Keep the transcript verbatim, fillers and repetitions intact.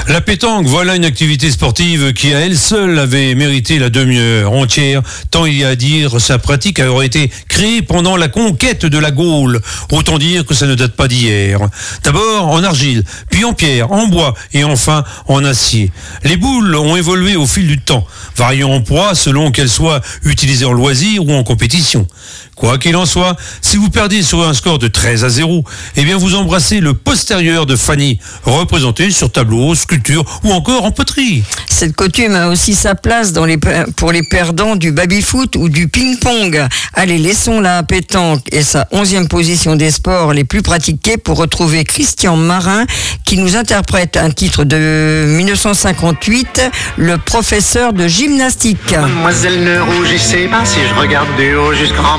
La pétanque, voilà une activité sportive qui à elle seule avait mérité la demi-heure entière, tant il y a à dire sa pratique aurait été créée pendant la conquête de la Gaule. Autant dire que ça ne date pas d'hier. D'abord en argile, puis en pierre, en bois et enfin en acier. Les boules ont évolué au fil du temps, variant en poids selon qu'elles soient utilisées en loisir ou en compétition. Quoi qu'il en soit, si vous perdez sur un score de treize à zéro, eh bien vous embrassez le postérieur de Fanny, représenté sur tableau, sculpture ou encore en poterie. Cette coutume a aussi sa place dans les, pour les perdants du baby-foot ou du ping-pong. Allez, laissons la pétanque et sa onzième position des sports les plus pratiqués pour retrouver Christian Marin qui nous interprète un titre de dix-neuf cent cinquante-huit, le professeur de gymnastique. Mademoiselle, ne rougissez pas si je regarde du haut jusqu'en